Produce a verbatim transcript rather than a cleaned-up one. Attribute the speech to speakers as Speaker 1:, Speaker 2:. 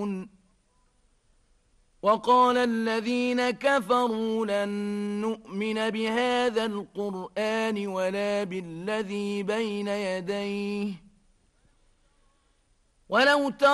Speaker 1: وقال الذين كفروا لن نؤمن بهذا القرآن ولا بالذي بين يديه ولو ترى